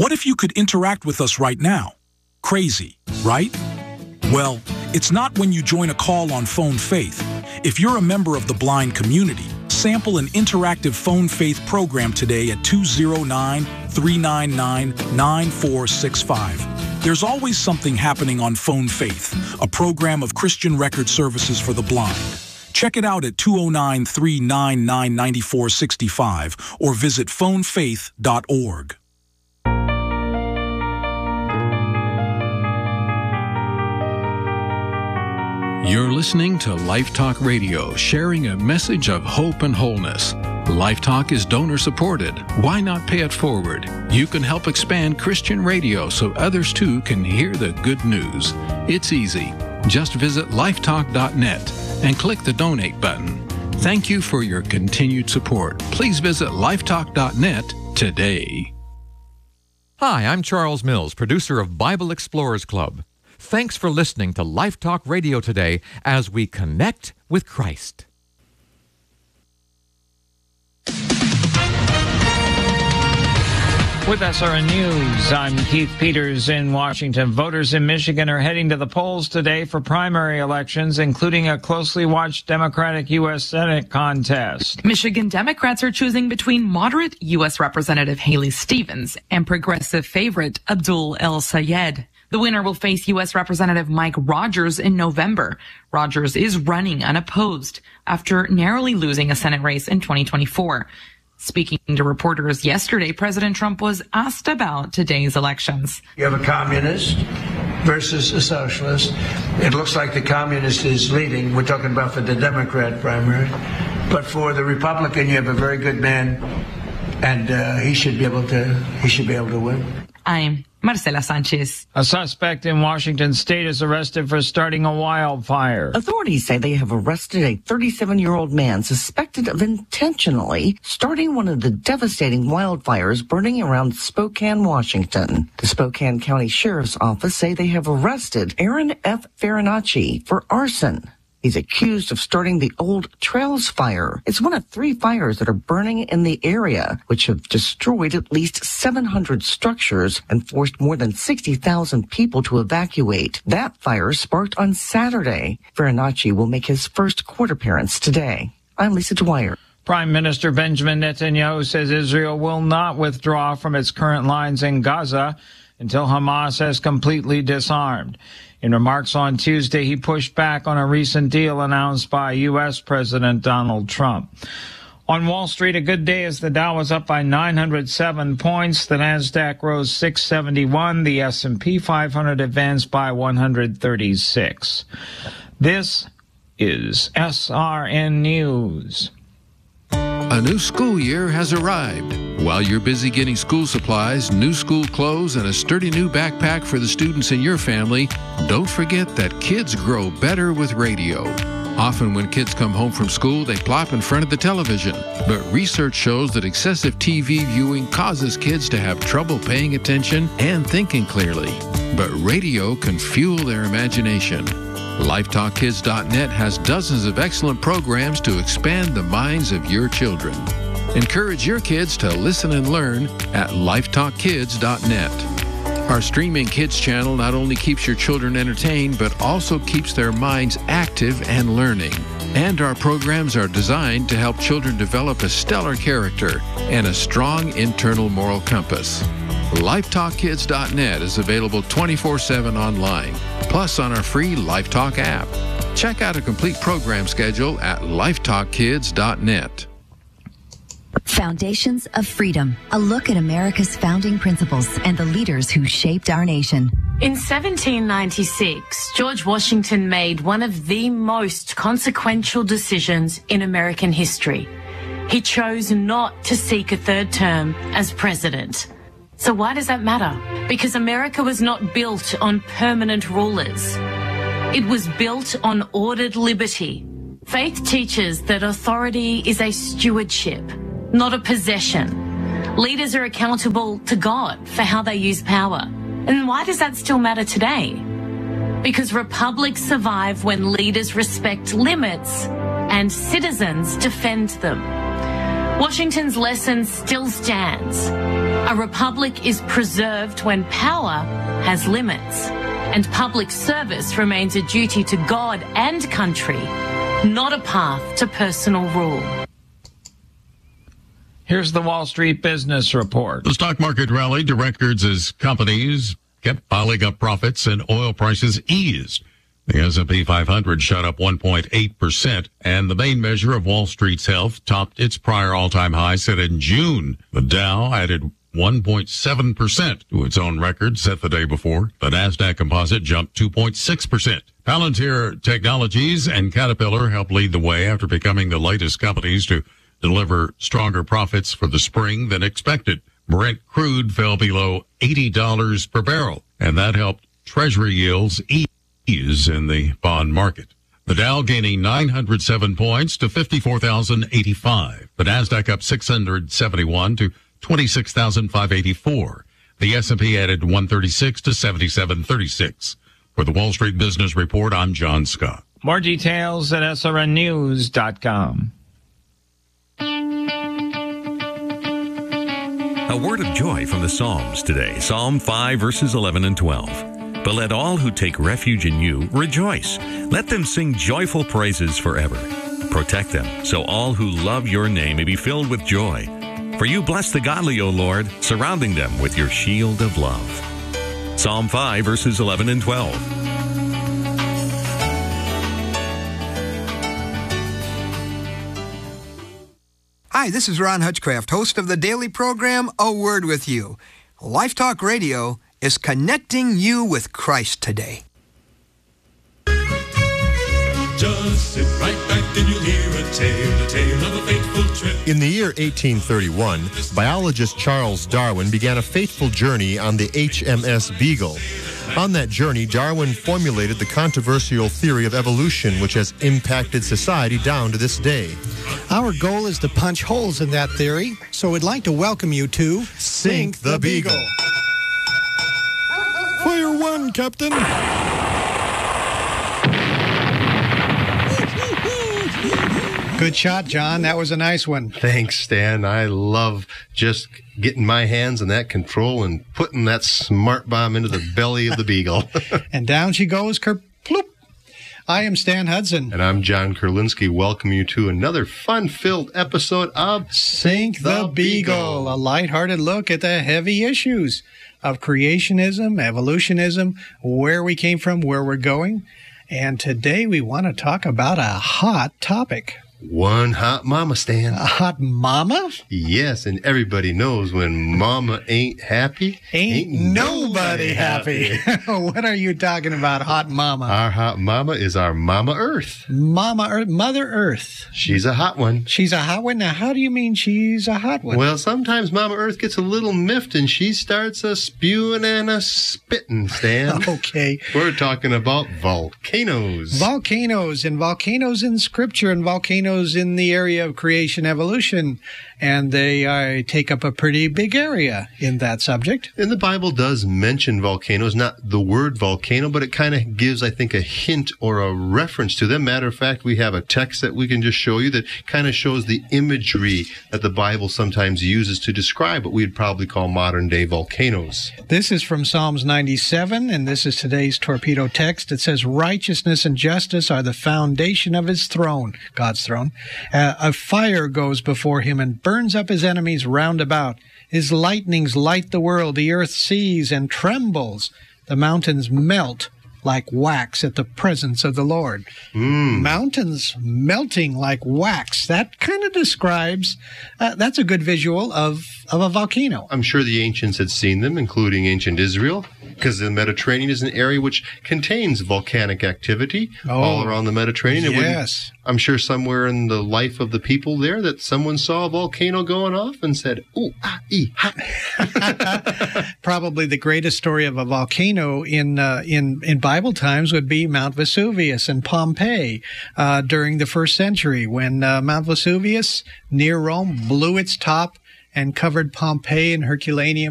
What if you could interact with us right now? Crazy, right? Well, it's not when you join a call on Phone Faith. If you're a member of the blind community, sample an interactive Phone Faith program today at 209-399-9465. There's always something happening on Phone Faith, a program of Christian Record Services for the Blind. Check it out at 209-399-9465 or visit phonefaith.org. You're listening to Life Talk Radio, sharing a message of hope and wholeness. Life Talk is donor supported. Why not pay it forward? You can help expand Christian radio so others too can hear the good news. It's easy. Just visit lifetalk.net and click the donate button. Thank you for your continued support. Please visit lifetalk.net today. Hi, I'm Charles Mills, producer of Bible Explorers Club. Thanks for listening to Life Talk Radio today as we connect with Christ. With SRN News, I'm Keith Peters in Washington. Voters in Michigan are heading to the polls today for primary elections, including a closely watched Democratic U.S. Senate contest. Michigan Democrats are choosing between moderate U.S. Representative Haley Stevens and progressive favorite Abdul El-Sayed. The winner will face U.S. Representative Mike Rogers in November. Rogers is running unopposed after narrowly losing a Senate race in 2024. Speaking to reporters yesterday, President Trump was asked about today's elections. You have a communist versus a socialist. It looks like the communist is leading. We're talking about for the Democrat primary. But for the Republican, you have a very good man, and he should be able to win. I'm Marcela Sanchez. A suspect in Washington state is arrested for starting a wildfire. Authorities say they have arrested a 37-year-old man suspected of intentionally starting one of the devastating wildfires burning around Spokane, Washington. The Spokane County Sheriff's Office say they have arrested Aaron F. Farinacci for arson. He's accused of starting the Old Trails Fire. It's one of 3 fires that are burning in the area, which have destroyed at least 700 structures and forced more than 60,000 people to evacuate. That fire sparked on Saturday. Farinacci will make his first court appearance today. I'm Lisa Dwyer. Prime Minister Benjamin Netanyahu says Israel will not withdraw from its current lines in Gaza until Hamas has completely disarmed. In remarks on Tuesday, he pushed back on a recent deal announced by U.S. President Donald Trump. On Wall Street, a good day as the Dow was up by 907 points. The Nasdaq rose 671. The S&P 500 advanced by 136. This is SRN News. A new school year has arrived. While you're busy getting school supplies, new school clothes, and a sturdy new backpack for the students in your family, don't forget that kids grow better with radio. Often when kids come home from school, they plop in front of the television. But research shows that excessive TV viewing causes kids to have trouble paying attention and thinking clearly. But radio can fuel their imagination. LifeTalkKids.net has dozens of excellent programs to expand the minds of your children. Encourage your kids to listen and learn at LifeTalkKids.net. Our streaming kids channel not only keeps your children entertained, but also keeps their minds active and learning. And our programs are designed to help children develop a stellar character and a strong internal moral compass. LifeTalkKids.net is available 24/7 online, plus on our free LifeTalk app. Check out a complete program schedule at LifeTalkKids.net. Foundations of Freedom, a look at America's founding principles and the leaders who shaped our nation. In 1796, George Washington made one of the most consequential decisions in American history. He chose not to seek a third term as president. So why does that matter? Because America was not built on permanent rulers. It was built on ordered liberty. Faith teaches that authority is a stewardship, not a possession. Leaders are accountable to God for how they use power. And why does that still matter today? Because republics survive when leaders respect limits and citizens defend them. Washington's lesson still stands. A republic is preserved when power has limits, and public service remains a duty to God and country, not a path to personal rule. Here's the Wall Street Business Report. The stock market rallied to records as companies kept piling up profits and oil prices eased. The S&P 500 shot up 1.8%, and the main measure of Wall Street's health topped its prior all-time high set in June. The Dow added 1.7% to its own record set the day before. The Nasdaq Composite jumped 2.6%. Palantir Technologies and Caterpillar helped lead the way after becoming the latest companies to deliver stronger profits for the spring than expected. Brent crude fell below $80 per barrel, and that helped Treasury yields ease in the bond market. The Dow gaining 907 points to 54,085. The Nasdaq up 671 to 26,584. The S&P added 136 to 7736. For the Wall Street Business Report, I'm John Scott. More details at srnnews.com. A word of joy from the Psalms today. Psalm 5, verses 11 and 12. But let all who take refuge in you rejoice. Let them sing joyful praises forever. Protect them, so all who love your name may be filled with joy. For you bless the godly, O Lord, surrounding them with your shield of love. Psalm 5, verses 11 and 12. Hi, this is Ron Hutchcraft, host of the daily program, A Word With You. Life Talk Radio is connecting you with Christ today. Just sit right back and you'll hear a tale of a fateful trip. In the year 1831, biologist Charles Darwin began a fateful journey on the HMS Beagle. On that journey, Darwin formulated the controversial theory of evolution, which has impacted society down to this day. Our goal is to punch holes in that theory, so we'd like to welcome you to Sink the Beagle. Fire one, Captain. Good shot, John. That was a nice one. Thanks, Stan. I love just getting my hands on that control and putting that smart bomb into the belly of the Beagle. And down she goes, kerploop. I am Stan Hudson. And I'm John Kurlinski. Welcome you to another fun-filled episode of Sink the Beagle, a lighthearted look at the heavy issues of creationism, evolutionism, where we came from, where we're going. And today we want to talk about a hot topic. One hot mama, Stan. A hot mama? Yes, and everybody knows when mama ain't happy, ain't nobody happy. What are you talking about, hot mama? Our hot mama is our Mama Earth. Mama Earth, Mother Earth. She's a hot one. She's a hot one? Now, how do you mean she's a hot one? Well, sometimes Mama Earth gets a little miffed and she starts a spewing and a spitting, Stan. Okay. We're talking about volcanoes. Volcanoes in Scripture and volcanoes in the area of creation evolution, and they take up a pretty big area in that subject. And the Bible does mention volcanoes, not the word volcano, but it kind of gives, I think, a hint or a reference to them. Matter of fact, we have a text that we can just show you that kind of shows the imagery that the Bible sometimes uses to describe what we'd probably call modern-day volcanoes. This is from Psalms 97, and this is today's torpedo text. It says, righteousness and justice are the foundation of his throne, God's throne. A fire goes before him and burns up his enemies round about. His lightnings light the world. The earth sees and trembles. The mountains melt like wax at the presence of the Lord. Mountains melting like wax. That kind of describes, that's a good visual of a volcano. I'm sure the ancients had seen them, including ancient Israel, because the Mediterranean is an area which contains volcanic activity all around the Mediterranean. Yes. I'm sure somewhere in the life of the people there that someone saw a volcano going off and said, ooh, ah, ee, ha. Probably the greatest story of a volcano in Bible times would be Mount Vesuvius and Pompeii during the 1st century when Mount Vesuvius near Rome blew its top and covered Pompeii and Herculaneum